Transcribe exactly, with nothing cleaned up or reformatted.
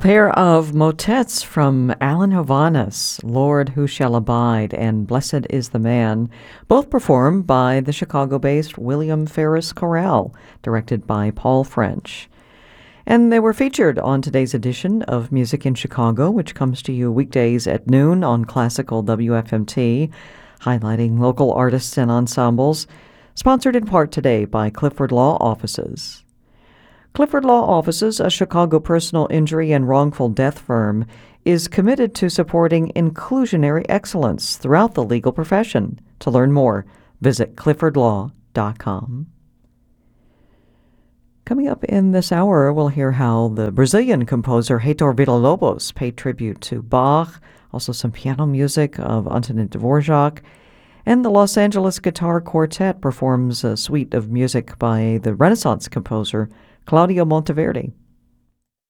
pair of motets from Alan Hovhaness, Lord Who Shall Abide and Blessed is the Man, both performed by the Chicago-based William Ferris Chorale, directed by Paul French. And they were featured on today's edition of Music in Chicago, which comes to you weekdays at noon on Classical W F M T, highlighting local artists and ensembles, sponsored in part today by Clifford Law Offices. Clifford Law Offices, a Chicago personal injury and wrongful death firm, is committed to supporting inclusionary excellence throughout the legal profession. To learn more, visit clifford law dot com. Coming up in this hour, we'll hear how the Brazilian composer Heitor Villa-Lobos paid tribute to Bach, also some piano music of Antonin Dvorak, and the Los Angeles Guitar Quartet performs a suite of music by the Renaissance composer Claudio Monteverdi.